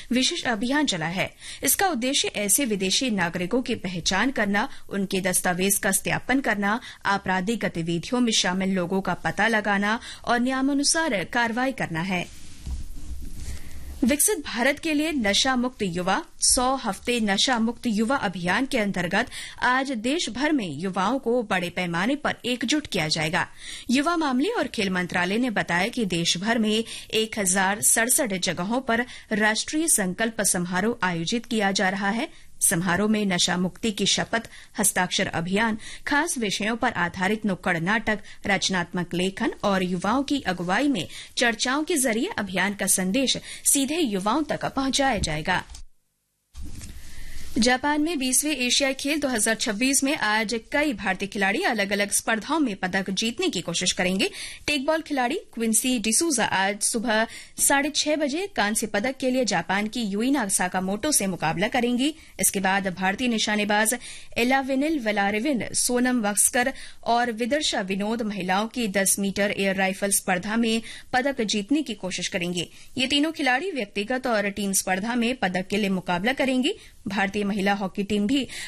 विशेष अभियान चला है। इसका उद्देश्य ऐसे विदेशी नागरिकों की पहचान करना, उनके दस्तावेज का सत्यापन करना, आपराधिक गतिविधियों में शामिल लोगों का पता लगाना और नियमानुसार कार्रवाई करना है। विकसित भारत के लिए नशा मुक्त युवा 100 हफ्ते नशा मुक्त युवा अभियान के अंतर्गत आज देश भर में युवाओं को बड़े पैमाने पर एकजुट किया जाएगा। युवा मामले और खेल मंत्रालय ने बताया कि देश भर में 1067 जगहों पर राष्ट्रीय संकल्प समारोह आयोजित किया जा रहा है। समारोह में नशा मुक्ति की शपथ, हस्ताक्षर अभियान, खास विषयों पर आधारित नुक्कड़ नाटक, रचनात्मक लेखन और युवाओं की अगुवाई में चर्चाओं के जरिए अभियान का संदेश सीधे युवाओं तक पहुंचाया जाएगा। जापान में 20वें एशियाई खेल 2026 में आज कई भारतीय खिलाड़ी अलग अलग स्पर्धाओं में पदक जीतने की कोशिश करेंगे। टेकबॉल खिलाड़ी क्विंसी डिसूजा आज सुबह 6:30 बजे कांस्य पदक के लिए जापान की यूइना साकामोटो से मुकाबला करेंगी। इसके बाद भारतीय निशानेबाज एलावेनिल वेलारिविन, सोनम वक्सकर और विदर्शा विनोद महिलाओं की 10 मीटर एयर राइफल स्पर्धा में पदक जीतने की कोशिश करेंगे। ये तीनों खिलाड़ी व्यक्तिगत और टीम स्पर्धा में पदक के लिए मुकाबला करेंगी। भारतीय महिला हॉकी टीम भी